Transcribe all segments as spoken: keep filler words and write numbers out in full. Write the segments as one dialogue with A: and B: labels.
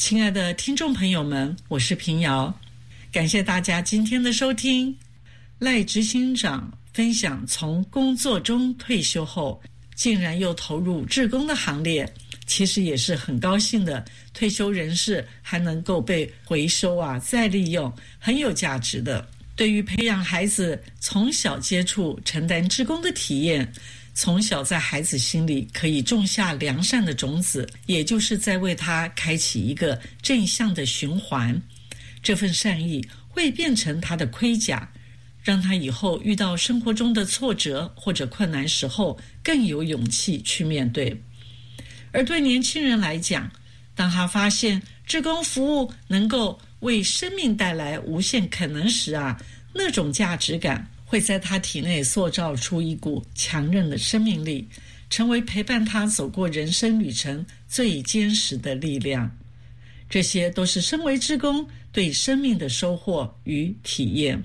A: 亲爱的听众朋友们，我是平遥，感谢大家今天的收听。赖执行长分享从工作中退休后，竟然又投入志工的行列，其实也是很高兴的。退休人士还能够被回收啊，再利用，很有价值的。对于培养孩子从小接触承担志工的体验，从小在孩子心里可以种下良善的种子，也就是在为他开启一个正向的循环。这份善意会变成他的盔甲，让他以后遇到生活中的挫折或者困难时候更有勇气去面对。而对年轻人来讲，当他发现志工服务能够为生命带来无限可能时啊，那种价值感会在他体内塑造出一股强韧的生命力，成为陪伴他走过人生旅程最坚实的力量。这些都是身为志工对生命的收获与体验。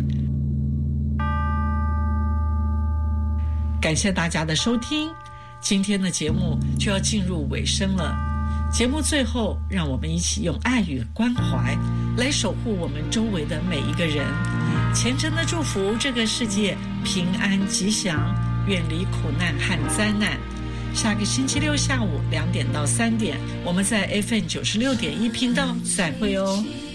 A: 感谢大家的收听，今天的节目就要进入尾声了。节目最后，让我们一起用爱与关怀来守护我们周围的每一个人，虔诚的祝福这个世界平安吉祥，远离苦难和灾难。下个星期六下午两点到三点，我们在 F M 九十六点一频道再会哦。